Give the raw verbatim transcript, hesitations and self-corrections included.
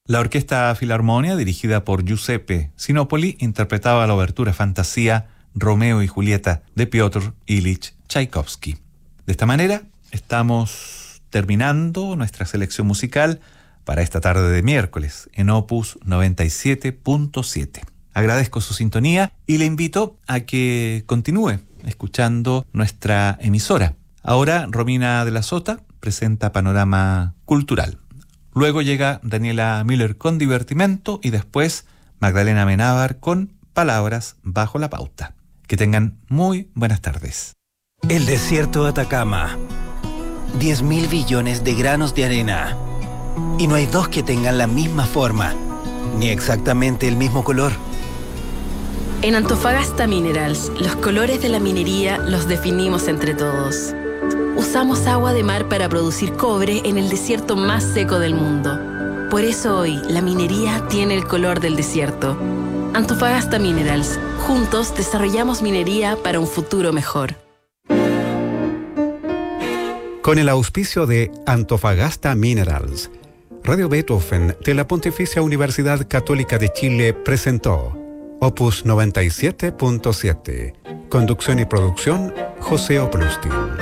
La Orquesta Filarmonia, dirigida por Giuseppe Sinopoli, interpretaba la obertura Fantasía Romeo y Julieta de Piotr Ilich Tchaikovsky. De esta manera, estamos terminando nuestra selección musical para esta tarde de miércoles en Opus noventa y siete punto siete. Agradezco su sintonía y le invito a que continúe escuchando nuestra emisora. Ahora Romina de la Sota presenta Panorama Cultural. Luego llega Daniela Miller con Divertimento y después Magdalena Amenábar con Palabras bajo la pauta. Que tengan muy buenas tardes. El desierto de Atacama. diez mil billones de granos de arena. Y no hay dos que tengan la misma forma, ni exactamente el mismo color. En Antofagasta Minerals, los colores de la minería los definimos entre todos. Usamos agua de mar para producir cobre en el desierto más seco del mundo. Por eso hoy, la minería tiene el color del desierto. Antofagasta Minerals. Juntos desarrollamos minería para un futuro mejor. Con el auspicio de Antofagasta Minerals, Radio Beethoven de la Pontificia Universidad Católica de Chile presentó Opus noventa y siete punto siete. Conducción y producción, José Oplustin.